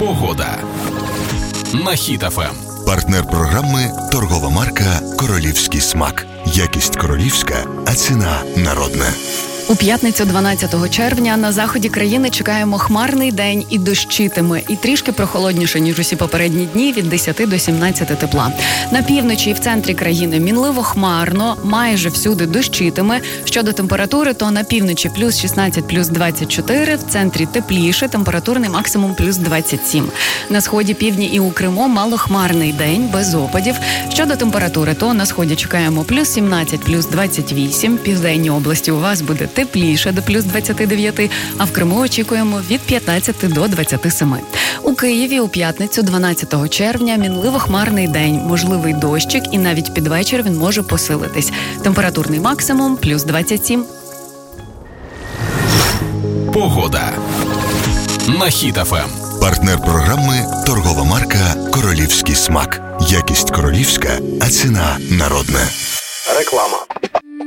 Погода на Хіт ФМ. Партнер програми – торгова марка «Королівський смак». Якість королівська, а ціна народна. У п'ятницю 12 червня на заході країни чекаємо хмарний день і дощитиме, і трішки прохолодніше, ніж усі попередні дні, від 10 до 17 тепла. На півночі і в центрі країни мінливо хмарно, майже всюди дощитиме. Щодо температури, то на півночі плюс 16, плюс 24, в центрі тепліше, температурний максимум плюс 27. На сході, півдні і у Криму малохмарний день, без опадів. Щодо температури, то на сході чекаємо плюс 17, плюс 28, південній області у вас буде тепліше до плюс 29, а в Криму очікуємо від 15 до 27. У Києві у п'ятницю 12 червня мінливо хмарний день, можливий дощик, і навіть під вечір він може посилитись. Температурний максимум плюс 27. Погода на Хіт ФМ. Партнер програми – торгова марка «Королівський смак». Якість королівська, а ціна народна. Реклама.